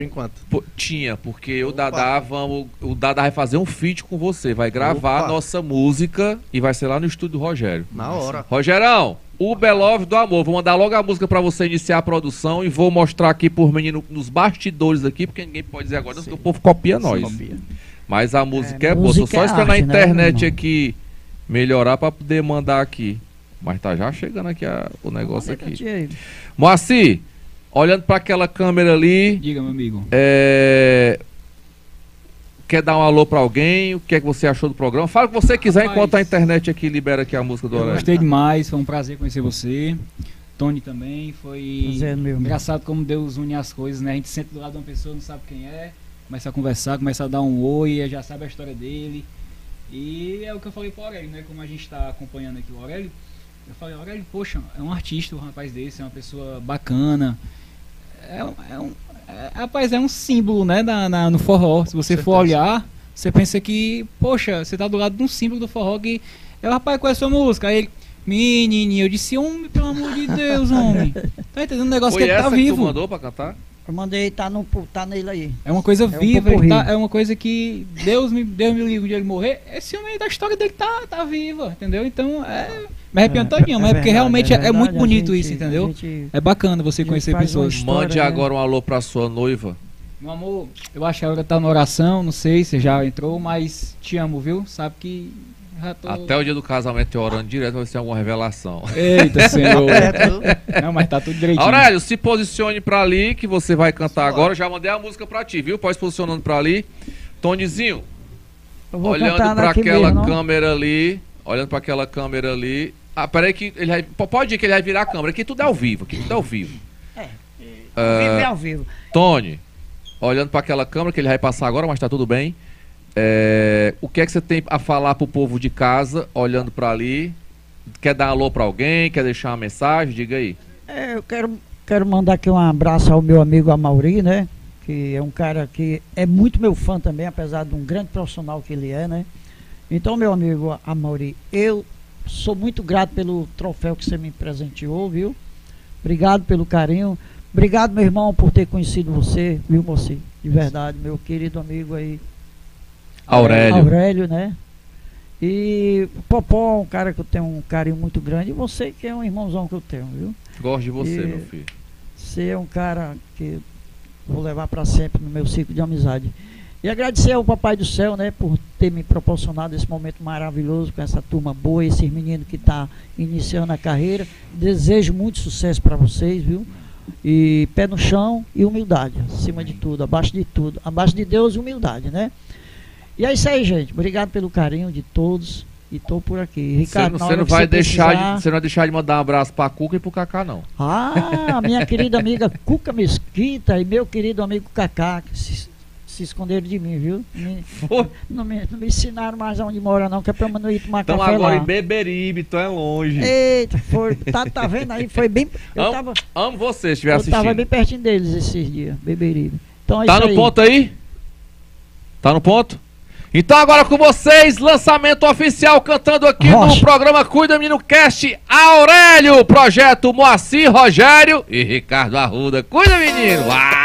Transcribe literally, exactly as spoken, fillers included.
Enquanto. Pô, tinha, porque o Opa. Dadá, vamos, o Dadá vai fazer um feat com você, vai gravar Opa. a nossa música e vai ser lá no estúdio do Rogério. Na hora. Rogerão, o Belove do Amor, vou mandar logo a música pra você iniciar a produção e vou mostrar aqui por menino nos bastidores aqui, porque ninguém pode dizer agora, porque o povo copia nós. Copia. Mas a música é, É, boa, tô música só é esperando a arte, né, internet meu irmão? aqui melhorar pra poder mandar aqui. Mas tá já chegando aqui a- o negócio aqui. Moacir, olhando pra aquela câmera ali, Diga, meu amigo. é... quer dar um alô pra alguém? O que é que você achou do programa? Fala o que você quiser Rapaz, enquanto a internet aqui libera aqui a música do Eu Aurélio. gostei demais, foi um prazer conhecer você. Tony também, foi Prazer, meu irmão. engraçado como Deus une as coisas, né? A gente senta do lado de uma pessoa, não sabe quem é, começa a conversar, começa a dar um oi, já sabe a história dele. E é o que eu falei pro Aurélio, né? Como a gente tá acompanhando aqui o Aurélio, eu falei, Aurélio, poxa, é um artista, um rapaz desse, é uma pessoa bacana. É, um- é um. É, rapaz, é um símbolo, né? Na, na- no forró. Se você for certeza. olhar, você pensa que, poxa, você tá do lado de um símbolo do forró que. É o rapaz, qual é a sua música? Aí ele. Menininho, eu disse, homem, pelo amor de Deus, homem. Tá entendendo? Um negócio Foi que ele essa tá que tu vivo. mandou pra cantar? Eu mandei, tá, no, tá nele aí. É uma coisa um viva, popurrí. ele tá- é uma coisa que Deus me, Deus me livre de ele morrer. Esse homem aí da história dele tá, tá viva, entendeu? Então, é. Me arrepiando todinho, mas é porque verdade, realmente é, é verdade, muito a bonito gente- isso, a entendeu? gente- É bacana você a gente conhecer faz uma pessoas. história, Mande né? agora um alô pra sua noiva. Meu amor, eu acho que a hora tá na oração, não sei se já entrou, mas te amo, viu? Sabe que já tô... Até o dia do casamento eu orando direto pra ver se tem alguma revelação. Eita, senhor. Perto. Não, mas tá tudo direitinho. Aurélio, se posicione pra ali que você vai cantar Bora. agora. Já mandei a música pra ti, viu? Pode se posicionando pra ali. Tonizinho, Eu vou olhando cantar pra daqui aquela mesmo, não? câmera ali. Olhando pra aquela câmera ali. Ah, peraí que ele vai... Pode ir que ele vai virar a câmera. Aqui tudo é ao vivo. Aqui tudo é ao vivo. É, Ah, Ao vivo é ao vivo. Tony, olhando pra aquela câmera que ele vai passar agora, mas tá tudo bem. É, o que é que você tem a falar pro povo de casa, olhando pra ali? Quer dar um alô pra alguém? Quer deixar uma mensagem? Diga aí. É, eu quero, quero mandar aqui um abraço ao meu amigo Amauri, né? Que é um cara que é muito meu fã também, apesar de um grande profissional que ele é, né? Então, meu amigo Amauri, eu sou muito grato pelo troféu que você me presenteou, viu? Obrigado pelo carinho. Obrigado, meu irmão, por ter conhecido você, viu, moço? De verdade, meu querido amigo aí. Aurélio. Aurélio, né? E o Popó, um cara que eu tenho um carinho muito grande. E você que é um irmãozão que eu tenho, viu? Gosto de você, E- meu filho. Você é um cara que vou levar para sempre no meu ciclo de amizade. E agradecer ao Papai do Céu, né, por ter me proporcionado esse momento maravilhoso com essa turma boa, esses meninos que estão iniciando a carreira. Desejo muito sucesso para vocês, viu? E pé no chão e humildade, acima de tudo, abaixo de tudo. Abaixo de Deus, humildade, né? E é isso aí, gente. Obrigado pelo carinho de todos. E tô por aqui. Você Ricardo, não, na você hora não que vai você deixar precisar- de, você não vai deixar de mandar um abraço pra Cuca e pro Cacá, não. Ah, minha querida amiga Cuca Mesquita e meu querido amigo Cacá, que se, se esconderam de mim, viu? Me- Foi. não, me, não me ensinaram mais onde mora, não, que é pra eu não ir tomar Então café agora lá. em Beberibe, tu é longe. Eita, foi, tá, tá vendo aí? Foi bem. Eu Amo, tava, amo você se estiver eu assistindo. tava bem pertinho deles esses dias, Beberibe. Então é Tá isso no aí. ponto aí? Tá no ponto? Então agora com vocês, lançamento oficial cantando aqui Rocha. no programa Cuida Menino Cast, Aurélio, projeto Moacir, Rogério e Ricardo Arruda. Cuida, menino! Ah!